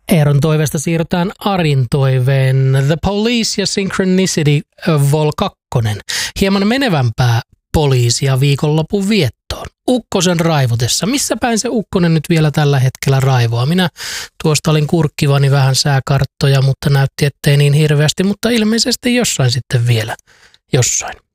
Eeron toiveesta siirrytään Arin toiveen. The Police ja Synchronicity Vol. 2. Hieman menevämpää poliisia viikonlopun viettoon. Ukkosen raivotessa. Missä päin se ukkonen nyt vielä tällä hetkellä raivoa? Minä tuosta olin kurkkivani vähän sääkarttoja, mutta näytti ettei niin hirveästi, mutta ilmeisesti jossain sitten vielä. Jossain.